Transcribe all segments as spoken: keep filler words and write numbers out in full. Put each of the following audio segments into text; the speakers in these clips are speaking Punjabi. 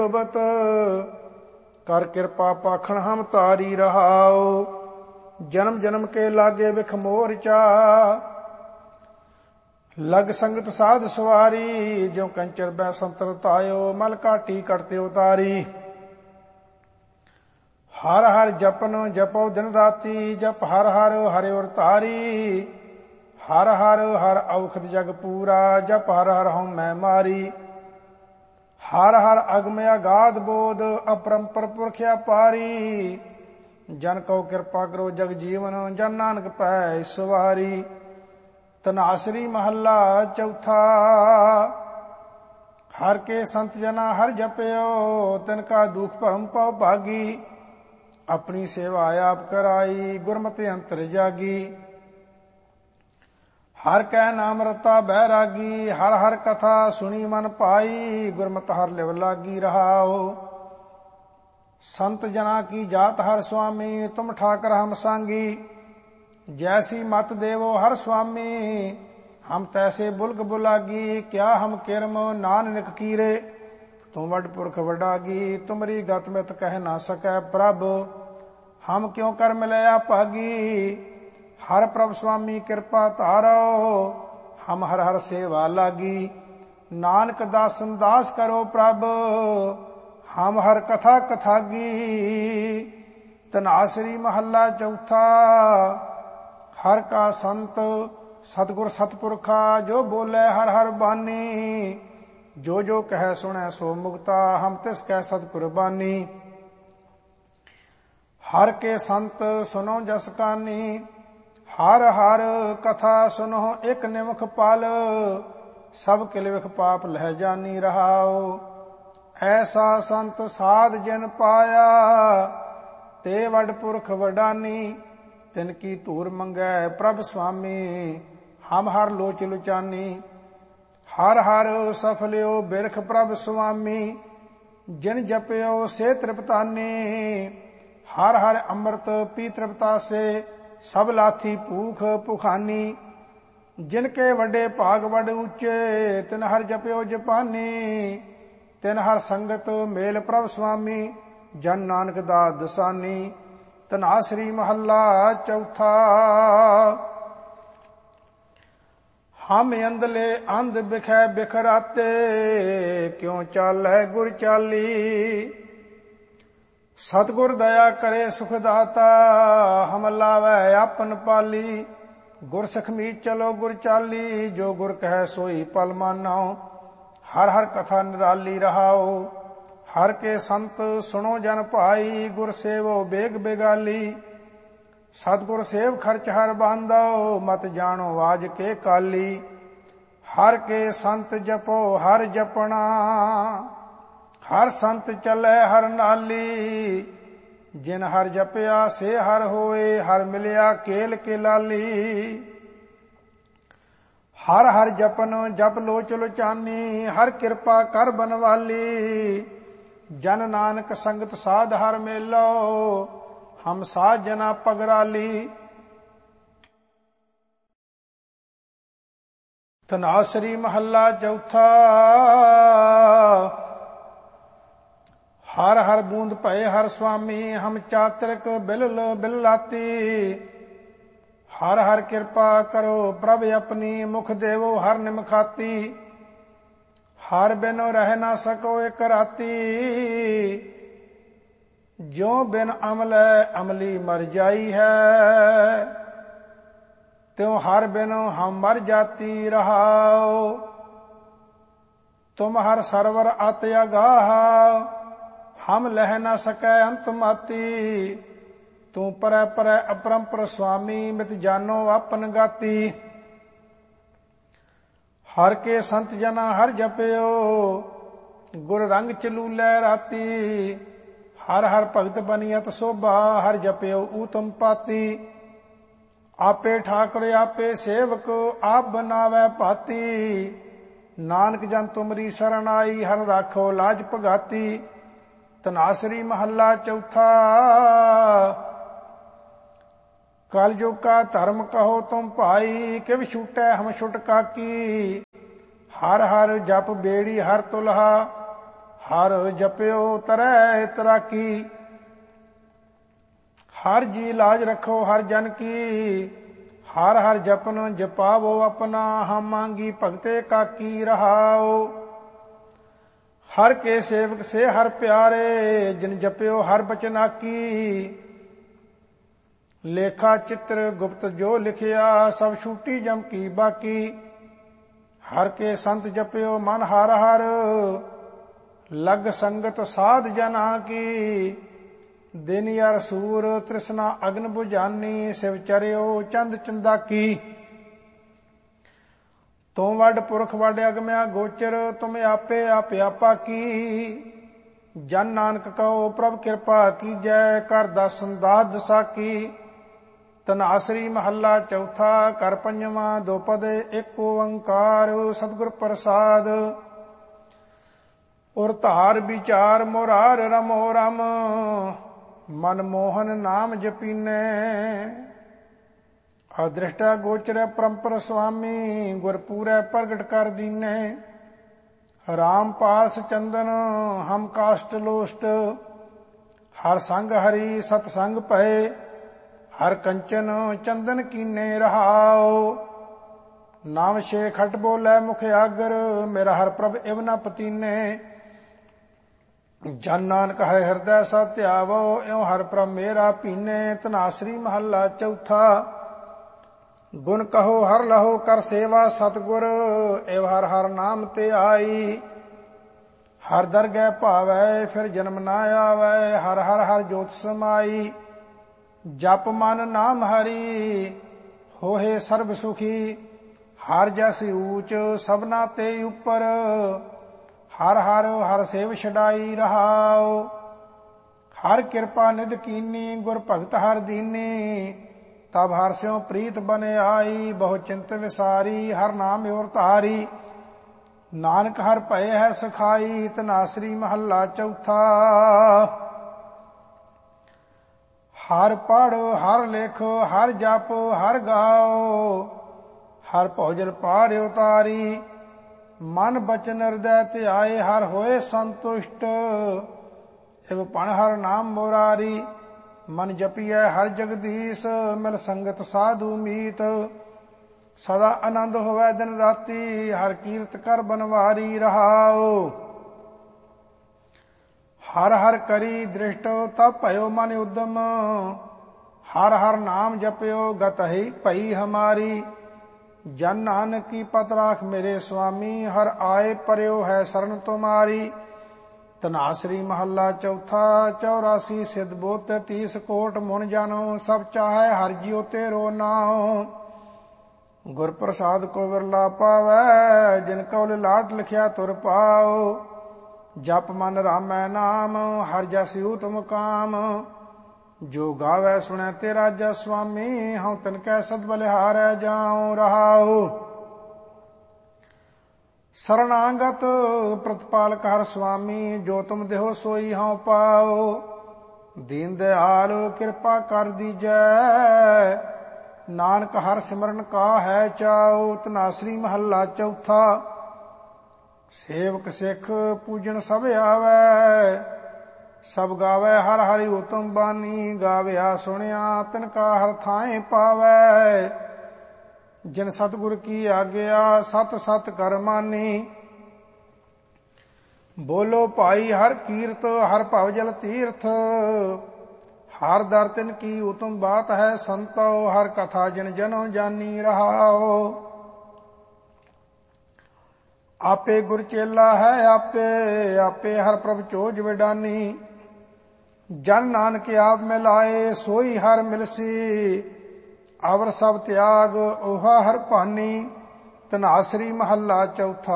ਬਤ ਕਰ ਕਿਰਪਾ ਪਾਖਣ ਹਮ ਤਾਰੀ ਰਹਾਓ। ਜਨਮ ਜਨਮ ਕੇ ਲਾਗੇ ਬਿਖ ਮੋਰ ਚਾ ਲਗ ਸੰਗਤ ਸਾਧ ਸਵਾਰੀ। ਜੋ ਕੰਚਰ ਬੈ ਸੰਤਰ ਤਾਇਓ ਮਲ ਘਾਟੀ ਕਟਤੇ ਉਤਾਰੀ। ਹਰ ਹਰ ਜਪਨ ਜਪੋ ਦਿਨ ਰਾਤੀ ਜਪ ਹਰ ਹਰ ਹਰਿ ਉਰ ਧਾਰੀ। ਹਰ ਹਰ ਹਰ ਔਖਦ ਜਗ ਪੂਰਾ ਜਪ ਹਰ ਹਰ ਹਉ ਮੈਂ ਮਾਰੀ। ਹਰ ਹਰ ਅਗਮ ਅਗਾਧ ਬੋਧ ਅਪਰੰਪਰ ਪੁਰਖਿਆ ਪਾਰੀ। ਜਨ ਕਉ ਕਿਰਪਾ ਕਰੋ ਜਗ ਜੀਵਨ ਜਨ ਨਾਨਕ ਪੈ ਸਵਾਰੀ। ਧਨਾਸਰੀ ਮਹੱਲਾ ਚੌਥਾ। ਹਰ ਕੇ ਸੰਤ ਜਨਾ ਹਰ ਜਪਿਓ ਤਿਨ ਕਾ ਦੁਖ ਭਰਮ ਪਉ ਭਾਗੀ। ਆਪਣੀ ਸੇਵਾ ਆਪ ਕਰਾਈ ਗੁਰਮਤਿ ਅੰਤਰ ਜਾਗੀ। ਹਰ ਕੈ ਨਾਮ ਰਤਾ ਬੈਰਾਗੀ ਹਰ ਹਰ ਕਥਾ ਸੁਣੀ ਮਨ ਪਾਈ। ਗੁਰਮਤਿ ਹਰ ਲਿਵ ਲਾਗੀ ਰਹਾਓ। ਸੰਤ ਜਨਾ ਕੀ ਜਾਤ ਹਰ ਸੁਆਮੀ ਤੁਮ ਠਾਕਰ ਹਮ ਸਾਂਗੀ। ਜੈਸੀ ਮਤ ਦੇਵੋ ਹਰ ਸੁਆਮੀ ਹਮ ਤੈਸੇ ਬੁਲਕ ਬੁਲਾਗੀ। ਕਿਆ ਹਮ ਕਿਰਮ ਨਾਨਕ ਕੀਰੇ ਤੂੰ ਵੱਡ ਪੁਰਖ ਵਡਾਗੀ। ਤੁਮਰੀ ਗਤ ਮਿਤ ਕਹਿ ਨਾ ਸਕੈ ਪ੍ਰਭ ਹਮ ਕਿਉ ਕਰ ਮਿਲਿਆ ਭਾਗੀ। ਹਰ ਪ੍ਰਭ ਸੁਆਮੀ ਕਿਰਪਾ ਧਾਰੋ ਹਮ ਹਰ ਹਰ ਸੇਵਾ ਲਾਗੀ। ਨਾਨਕ ਦਾਸਨ ਦਾਸ ਕਰੋ ਪ੍ਰਭ ਹਮ ਹਰ ਕਥਾ ਕਥਾਗੀ। ਧਨਾਸਰੀ ਮਹੱਲਾ ਚੌਥਾ। ਹਰ ਕਾ ਸੰਤ ਸਤਿਗੁਰ ਸਤਪੁਰਖਾ ਜੋ ਬੋਲੇ ਹਰ ਹਰ ਬਾਣੀ। ਜੋ ਜੋ ਕਹਿ ਸੁਣੈ ਸੋ ਮੁਕਤਾ ਹਮ ਤਿਸ ਕੈ ਸਤ ਕੁਰਬਾਨੀ। ਹਰ ਕੇ ਸੰਤ ਸੁਨੋ ਜਸ ਕਾਨੀ ਹਰ ਹਰ ਕਥਾ ਸੁਨੋ ਇਕ ਨਿਮਖ ਪਲ। ਸਭ ਕਿਲ ਵਿਖ ਪਾਪ ਲਹਿ ਜਾਨੀ ਰਹਾਓ। ਐਸਾ ਸੰਤ ਸਾਧ ਜਿਨ ਪਾਇਆ ਤੇ ਵੱਡ ਪੁਰਖ ਵਡਾਨੀ। ਤਿਨ ਕੀ ਧੂਰ ਮੰਗੈ ਪ੍ਰਭ ਸੁਆਮੀ ਹਮ ਹਰ ਲੋਚ ਲੁਚਾਨੀ। ਹਰ ਹਰ ਸਫਲਿਓ ਬਿਰਖ ਪ੍ਰਭ ਸੁਆਮੀ ਜਿਨ ਜਪਿਓ ਸੇ ਤ੍ਰਿਪਤਾਨੀ। ਹਰ ਹਰ ਅੰਮ੍ਰਿਤ ਪੀ ਤ੍ਰਿਪਤਾਸੇ ਸਭ ਲਾਥੀ ਭੂਖ ਭੁਖਾਨੀ। ਜਿਨ ਕੇ ਵੱਡੇ ਭਾਗ ਵੱਡ ਉੱਚੇ ਤਿਨ ਹਰ ਜਪਿਓ ਜਪਾਨੀ। ਤਿਨ ਹਰ ਸੰਗਤ ਮੇਲ ਪ੍ਰਭ ਸੁਆਮੀ ਜਨ ਨਾਨਕ ਦਾ ਦਸਾਨੀ। ਧਨਾਸਰੀ ਮਹੱਲਾ ਚੌਥਾ। ਹਮ ਅੰਧਲੇ ਅੰਧ ਬਿਖੈ ਬਿਖਰਾਤੇ ਕਿਉ ਚਾਲੈ ਗੁਰ ਚਾਲੀ। ਸਤਿਗੁਰ ਦਇਆ ਕਰੇ ਸੁਖ ਦਾਤਾ ਹਮ ਲਾਵੈ ਆਪਨ ਪਾਲੀ। ਗੁਰ ਸਖਮੀ ਚਲੋ ਗੁਰ ਚਾਲੀ ਜੋ ਗੁਰ ਕਹਿ ਸੋਈ ਪਲ ਮਾਨੋ। ਹਰ ਹਰ ਕਥਾ ਨਿਰਾਲੀ ਰਹਾਓ। ਹਰ ਕੇ ਸੰਤ ਸੁਣੋ ਜਨ ਭਾਈ ਗੁਰ ਸੇਵੋ ਬੇਗ ਬੇਗਾਲੀ। ਸਤਿਗੁਰ ਸੇਵ ਖਰਚ ਹਰ ਬਾਂਧੋ ਮਤ ਜਾਣੋ ਵਾਜ ਕੇ ਕਾਲੀ। ਹਰ ਕੇ ਸੰਤ ਜਪੋ ਹਰ ਜਪਣਾ ਹਰ ਸੰਤ ਚੱਲੈ ਹਰ ਨਾਲੀ। ਜਿਨ ਹਰ ਜਪਿਆ ਸੇ ਹਰ ਹੋਏ ਹਰ ਮਿਲਿਆ ਕੇਲ ਕੇ ਲਾਲੀ। ਹਰ ਹਰ ਜਪਨ ਜਪ ਲੋਚ ਲੋਚਾਨੀ ਹਰ ਕਿਰਪਾ ਕਰ ਬਨਵਾਲੀ। ਜਨ ਨਾਨਕ ਸੰਗਤ ਸਾਧ ਹਰ ਮੇਲੋ ਹਮ ਸਾਧ ਜਨਾ ਪਗਰਾਲੀ। ਧਨਾਸਰੀ ਮਹੱਲਾ ਚੌਥਾ। ਹਰ ਹਰ ਬੂੰਦ ਭਏ ਹਰ ਸੁਆਮੀ ਹਮ ਚਾਤਰਿਕ ਬਿਲਲ ਬਿਲਾਤੀ। ਹਰ ਹਰ ਕਿਰਪਾ ਕਰੋ ਪ੍ਰਭ ਆਪਣੀ ਮੁਖ ਦੇਵੋ ਹਰ ਨਿਮਖਾਤੀ। ਹਰ ਬਿਨੁ ਰਹਿ ਨਾ ਸਕੋ ਇਕ ਰਾਤੀ ਜਿਉ ਬਿਨ ਅਮਲੈ ਅਮਲੀ ਮਰ ਜਾਈ ਹੈ। ਤਿਉ ਹਰ ਬਿਨੁ ਹਮ ਮਰ ਜਾਤੀ ਰਹਾਓ। ਤੁਮ ਹਰ ਸਰਵਰ ਅਤ ਅਗਾਹ ਹਮ ਲਹਿ ਨਾ ਸਕੈ ਅੰਤ ਮਾਤੀ। ਤੂੰ ਪਰੈ ਪਰੈ ਅਪਰੰਪਰ ਸੁਆਮੀ ਮਿਤ ਜਾਨੋ ਆਪਨ ਗਾਤੀ। ਹਰ ਕੇ ਸੰਤ ਜਨਾ ਹਰ ਜਪਿਓ ਗੁਰ ਰੰਗ ਚਲੂਲੈ ਰਾਤੀ। ਹਰ ਹਰ ਭਗਤ ਬਨੀਅਤ ਸੋਭਾ ਹਰ ਜਪਿਓ ਊਤਮ ਪਾਤੀ। ਆਪੇ ਠਾਕੁਰ ਆਪੇ ਸੇਵਕ ਆਪ ਬਨਾਵੈ ਭਾਤੀ। ਨਾਨਕ ਜਨ ਤੁਮਰੀ ਸਰਣ ਆਈ ਹਰ ਰਾਖੋ ਲਾਜ ਭਗਾਤੀ। ਧਨਾਸਰੀ ਮਹੱਲਾ ਚੌਥਾ। ਕਲ ਯੁਗ ਕਾ ਧਰਮ ਕਹੋ ਤੁਮ ਭਾਈ ਕਿਵ ਛੂਟੈ ਹਮ ਛੁਟ ਕਾਕੀ। ਹਰ ਹਰ ਜਪ ਬੇੜੀ ਹਰ ਤੁਲਹਾ ਹਰ ਜਪਿਓ ਤਰੈ ਤਰਾਕੀ। ਹਰ ਜੀ ਲਾਜ ਰੱਖੋ ਹਰ ਜਨ ਕੀ, ਹਰ ਹਰ ਜਪਨ ਜਪਾਵੋ ਆਪਣਾ, ਹਮ ਮੰਗੀ ਭਗਤੇ ਕਾਕੀ ਰਹਾਓ। ਹਰ ਕੇ ਸੇਵਕ ਸੇ ਹਰ ਪਿਆਰੇ, ਜਿਨ ਜਪਿਓ ਹਰ ਬਚਨਾਕੀ। ਲੇਖਾ ਚਿੱਤਰ ਗੁਪਤ ਜੋ ਲਿਖਿਆ, ਸਭ ਛੂਟੀ ਜਮ ਕੀ ਬਾਕੀ। ਹਰ ਕੇ ਸੰਤ ਜਪਿਓ ਮਨ ਹਰ ਹਰ, ਲਗ ਸੰਗਤ ਸਾਧ ਜਨਾ ਕੀ। ਦਿਨ ਯਰ ਸੂਰ ਤ੍ਰਿਸ਼ਨਾ ਅਗਨ ਬੁਝਾਨੀ, ਸਿਵ ਚਰਿਓ ਚੰਦ ਚੰਦਾਕੀ। ਤੂੰ ਵੱਡ ਪੁਰਖ ਵੱਡ ਅਗਮਿਆ ਗੋਚਰ, ਤੁਮ ਆਪੇ ਆਪ ਆਪਾ ਕੀ। ਜਨ ਨਾਨਕ ਕਹੋ ਪ੍ਰਭ ਕਿਰਪਾ ਕੀਜੈ, ਕਰ ਦਸ ਦਾਤ ਦਸਾਕੀ। ਧਨਾਸਰੀ ਮਹੱਲਾ ਚੌਥਾ, ਕਰ ਪੰਜਵਾਂ, ਦੋ ਪਦੇ ਇੱਕ ਓੰਕਾਰ, ਸਤਿਗੁਰ ਪ੍ਰਸਾਦ। ਉਰ ਧਾਰ ਵਿਚਾਰ ਮੁਰਾਰ ਰਮੋ ਰਮ, ਮਨ ਮੋਹਨ ਨਾਮ ਜਪੀਨੈ। ਅਦ੍ਰਿਸ਼ਟਾ ਗੋਚਰੈ ਪਰੰਪਰ ਸੁਆਮੀ, ਗੁਰ ਪੂਰੈ ਪ੍ਰਗਟ ਕਰ ਦੀਨੈ। ਰਾਮ ਪਾਰਸ ਚੰਦਨ ਹਮ ਕਾਸ਼ਟ ਲੋਸ਼ਟ, ਹਰ ਸੰਗ ਹਰੀ ਸਤ ਸੰਗ ਭਏ। ਹਰ ਕੰਚਨ ਚੰਦਨ ਕੀਨੇ ਰਹਾਓ, ਨਾਮ ਛੇ ਖਟ ਬੋਲੇ ਮੁਖ ਆਗਰ। ਮੇਰਾ ਹਰ ਪ੍ਰਭ ਇਵ ਨ ਪਤੀਨੇ, ਜਨ ਨਾਨਕ ਹਰਿ ਹਿਰਦੈ ਸਭ ਧਿਆਵੋ। ਇਉ ਹਰ ਪ੍ਰਭ ਮੇਰਾ ਪੀਨੇ। ਧਨਾਸਰੀ ਮਹੱਲਾ ਚੌਥਾ, ਗੁਣ ਕਹੋ ਹਰ ਲਹੋ ਕਰ ਸੇਵਾ ਸਤਿਗੁਰ, ਇਵ ਹਰ ਹਰ ਨਾਮ ਤੇ ਆਈ। ਹਰ ਦਰਗਹਿ ਭਾਵੈ ਫਿਰ ਜਨਮ ਨਾ ਆਵੈ, ਹਰ ਹਰ ਹਰ ਜੋਤ ਸਮਾਈ। ਜਪ ਮਨ ਨਾਮ ਹਰੀ ਹੋਏ ਸਰਬ ਸੁਖੀ, ਹਰ ਜਸ ਊਚ ਸਭਨਾ ਤੇ ਉੱਪਰ। ਹਰ ਹਰ ਹਰ ਸੇਵ ਛਡਾਈ ਰਹਾਓ, ਹਰ ਕਿਰਪਾ ਨਿਧ ਕੀਨੀ। ਗੁਰ ਭਗਤ ਹਰ ਦੀਨੀ, ਤਬ ਹਰ ਸਿਉ ਪ੍ਰੀਤ ਬਨ ਆਈ। ਬਹੁ ਚਿੰਤ ਵਿਸਾਰੀ ਹਰ ਨਾਮ ਔਰ ਧਾਰੀ, ਨਾਨਕ ਹਰ ਭਏ ਹੈ ਸਖਾਈ। ਧਨਾਸਰੀ ਮਹੱਲਾ ਚੌਥਾ, ਹਰ ਪੜ ਹਰ ਲਿਖ ਹਰ ਜਪ ਹਰ ਗਾਓ। ਹਰ ਭੋਜਨ ਪਾਰ ਉਤਾਰੀ, ਮਨ ਬਚਨ ਹਿਰਦੈ ਧਿਆਏ। ਹਰ ਹੋਏ ਸੰਤੁਸ਼ਟ, ਇਵ ਪਣ ਹਰ ਨਾਮ ਮੁਰਾਰੀ। ਮਨ ਜਪੀਐ ਹਰ ਜਗਦੀਸ਼, ਮਿਲ ਸੰਗਤ ਸਾਧੂ ਮੀਤ। ਸਦਾ ਆਨੰਦ ਹੋਵੈ ਦਿਨ ਰਾਤੀ, ਹਰ ਕੀਰਤ ਕਰ ਬਨਵਾਰੀ ਰਹਾਓ। ਹਰ ਹਰ ਕਰੀ ਦ੍ਰਿਸ਼ਟ ਤਬ ਭਇਓ ਮਨ ਉਦਮ, ਹਰ ਹਰ ਨਾਮ ਜਪਿਓ ਗਤ ਹੀ ਭਈ ਹਮਾਰੀ। ਜਨ ਨਾਨਕ ਕੀ ਪਤ ਰਾਖ ਮੇਰੇ ਸੁਆਮੀ, ਹਰ ਆਏ ਪਰਿਓ ਹੈ ਸਰਨ ਤੁਮਾਰੀ। ਧਨਾਸਰੀ ਮਹੱਲਾ ਚੌਥਾ, ਚੌਰਾਸੀ ਸਿਧ ਬੋਧ ਤੀਸ ਕੋਟ ਮੁਨ ਜਾਨੋ। ਸਭ ਚਾਹੈ ਹਰ ਜਿਉ ਤੇਰੋ ਨਾਉ, ਗੁਰ ਪ੍ਰਸਾਦ ਕੋ ਵਿਰਲਾ ਪਾਵੈ। ਜਿਨ ਕਉ ਲਾਟ ਲਿਖਿਆ ਤੁਰ ਪਾਓ, ਜਪ ਮਨ ਰਾਮੈ ਨਾਮ, ਹਰ ਜਸ ਊਤਮ ਕਾਮ। ਜੋ ਗਾਵੈ ਸੁਣੈ ਤੇਰਾ ਜਸ ਸੁਆਮੀ, ਹਉ ਤਿਨ ਕੈ ਸਦ ਬਲਿਹਾਰੈ ਜਾਉ ਰਹਾਉ। ਸਰਣਾਗਤ ਪ੍ਰਤਪਾਲਕ ਹਰ ਸੁਆਮੀ, ਜੋ ਤੁਮ ਦੇਹੋ ਸੋਈ ਹਉ ਪਾਓ। ਦੀਨ ਦਿਆਲ ਕਿਰਪਾ ਕਰ ਦੀਜੈ, ਨਾਨਕ ਹਰ ਸਿਮਰਨ ਕਾ ਹੈ ਚਾਉ। ਧਨਾਸਰੀ ਮਹੱਲਾ ਚੌਥਾ, ਸੇਵਕ ਸਿੱਖ ਪੂਜਨ ਸਭ ਆਵੈ। ਸਭ ਗਾਵੈ ਹਰ ਹਰਿ ਉਤਮ ਬਾਣੀ, ਗਾਵਿਆ ਸੁਣਿਆ ਤਿਨ ਕਾ ਹਰ ਥਾਏ ਪਾਵੈ। ਜਿਨ ਸਤਿਗੁਰ ਕੀ ਆਗਿਆ ਸਤ ਸਤ ਕਰ ਮਾਨੀ। ਬੋਲੋ ਭਾਈ ਹਰ ਕੀਰਤ ਹਰ ਭਵ ਜਲ ਤੀਰਥ, ਹਰ ਦਰ ਤਿਨ ਕੀ ਉਤਮ ਬਾਤ ਹੈ ਸੰਤੋ। ਹਰ ਕਥਾ ਜਿਨ ਜਨੋ ਜਾਨੀ ਰਹਾਓ, ਆਪੇ ਗੁਰ ਚੇਲਾ ਹੈ ਆਪੇ। ਆਪੇ ਹਰ ਪ੍ਰਭ ਚੋਜ ਵਿਡਾਨੀ, ਜਨ ਨਾਨਕ ਆਪ ਮਿਲਾਏ ਸੋਈ ਹਰ ਮਿਲਸੀ। ਅਵਰ ਸਭ ਤਿਆਗ ਓਹਾ ਹਰ ਭਾਨੀ। ਧਨਾਸਰੀ ਮਹੱਲਾ ਚੌਥਾ,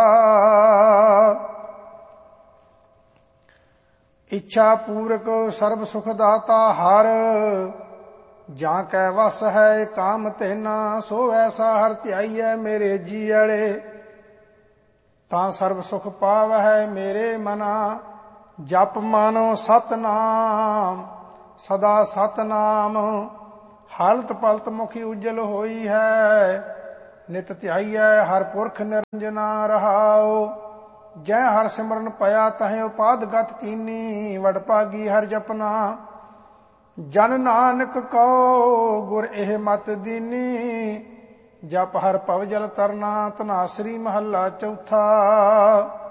ਇੱਛਾ ਪੂਰਕ ਸਰਬ ਸੁਖ ਦਾਤਾ ਹਰ। ਜਾਂ ਕੈ ਵਸ ਹੈ ਕਾਮ ਤੇਨਾ, ਸੋ ਐਸਾ ਹਰ ਧਿਆਈਐ ਮੇਰੇ ਜੀਅੜੇ। ਤਾਂ ਸਰਬ ਸੁਖ ਪਾਵਹਿ ਮੇਰੇ ਮਨਾ, ਜਪ ਮਾਨੋ ਸਤਨਾਮ ਸਦਾ ਸਤਨਾਮ। ਹਾਲਤ ਪਲਤ ਮੁਖੀ ਉਜਲ ਹੋਈ ਹੈ, ਨਿਤ ਧਿਆਈਐ ਹਰ ਪੁਰਖ ਨਿਰੰਜਨਾ ਰਹਾਓ। ਜੈ ਹਰ ਸਿਮਰਨ ਪਿਆ ਤਹਿ ਉਪਾਦ ਗਤ ਕੀਨੀ। ਵਡਭਾਗੀ ਹਰ ਜਪਨਾ ਜਨ ਨਾਨਕ ਕਉ ਗੁਰ ਇਹ ਮਤ ਦੀਨੀ। ਜਪ ਹਰ ਭਵ ਜਲ ਤਰਨਾ ਧਨਾਸਰੀ ਮਹੱਲਾ ਚੌਥਾ।